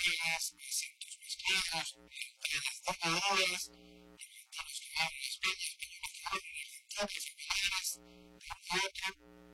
gallegas, acentos mezclados, las formadoras, los que van las peñas, peñuelos que van, argentinos, familiares, de un a otro.